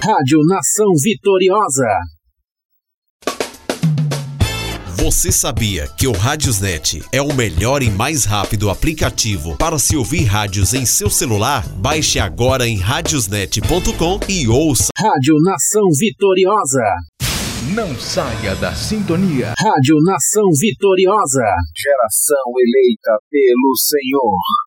Rádio Nação Vitoriosa. Você sabia que o Radiosnet é o melhor e mais rápido aplicativo para se ouvir rádios em seu celular? Baixe agora em radiosnet.com e ouça. Rádio Nação Vitoriosa. Não saia da sintonia. Rádio Nação Vitoriosa. Geração eleita pelo Senhor.